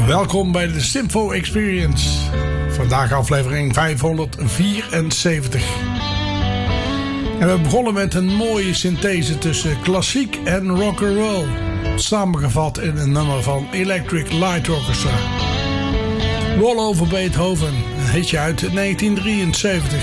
Welkom bij de Symfo Experience. Vandaag aflevering 574. En we begonnen met een mooie synthese tussen klassiek en rock'n'roll. Samengevat in een nummer van Electric Light Orchestra. Roll Over Beethoven, een hitje uit 1973.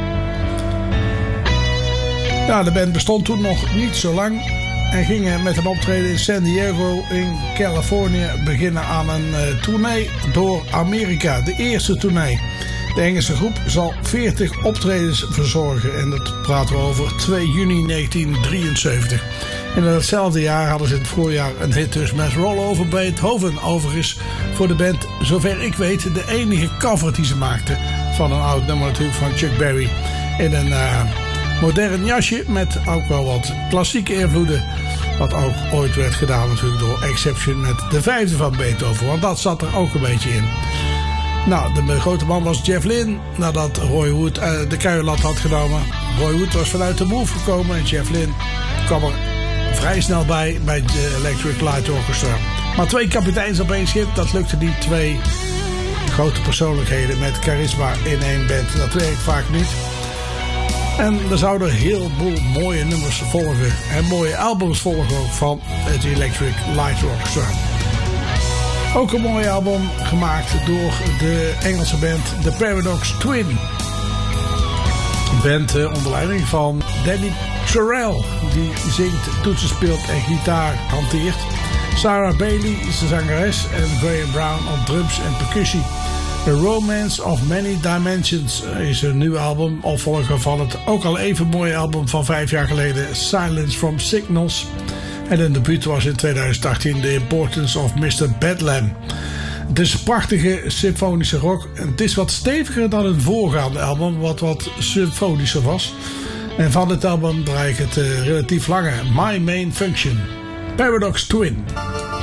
Ja, de band bestond toen nog niet zo lang. En gingen met een optreden in San Diego in Californië beginnen aan een tournee door Amerika. De eerste tournee. De Engelse groep zal 40 optredens verzorgen. En dat praten we over 2 juni 1973. En in datzelfde jaar hadden ze in het voorjaar een hit dus met Roll Over Beethoven. Overigens voor de band, zover ik weet, de enige cover die ze maakten. Van een oud nummer natuurlijk van Chuck Berry. In een modern jasje met ook wel wat klassieke invloeden. Wat ook ooit werd gedaan natuurlijk door Exception met de vijfde van Beethoven. Want dat zat er ook een beetje in. Nou, de grote man was Jeff Lynne. Nadat Roy Wood de kuierlat had genomen. Roy Wood was vanuit de Move gekomen. En Jeff Lynne kwam er vrij snel bij de Electric Light Orchestra. Maar 2 kapiteins op 1 schip, dat lukte niet. 2 grote persoonlijkheden met charisma in 1 band. Dat werkt vaak niet. En er zouden een heleboel mooie nummers volgen. En mooie albums volgen ook van het Electric Light Orchestra. Ook een mooi album gemaakt door de Engelse band The Paradox Twin. Een band onder leiding van Danny Terrell. Die zingt, toetsen speelt en gitaar hanteert. Sarah Bailey is de zangeres. En Graham Brown op drums en percussie. The Romance of Many Dimensions is een nieuw album, opvolger van het ook al even mooie album van 5 jaar geleden, Silence from Signals. En een debuut was in 2018 The Importance of Mr. Bedlam. Het is prachtige symfonische rock. Het is wat steviger dan het voorgaande album, wat symfonischer was. En van het album draai ik het relatief lange My Main Function. Paradox Twin.